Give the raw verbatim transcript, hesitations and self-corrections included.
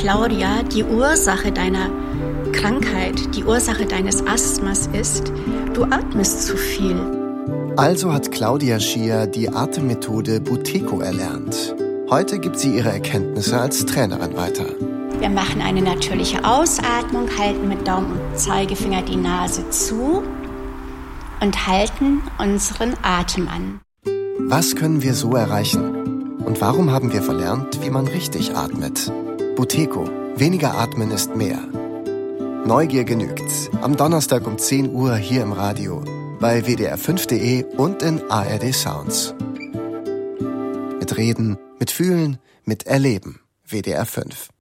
Claudia, die Ursache deiner Krankheit, die Ursache deines Asthmas ist, du atmest zu viel. Also hat Claudia Schier die Atemmethode Buteyko erlernt. Heute gibt sie ihre Erkenntnisse als Trainerin weiter. Wir machen eine natürliche Ausatmung, halten mit Daumen und Zeigefinger die Nase zu und halten unseren Atem an. Was können wir so erreichen? Und warum haben wir verlernt, wie man richtig atmet? Buteyko, weniger atmen ist mehr. Neugier genügt. Am Donnerstag um zehn Uhr hier im Radio, bei w d r fünf punkt d e und in A R D Sounds. Mit Reden, mit Fühlen, mit Erleben. W D R fünf.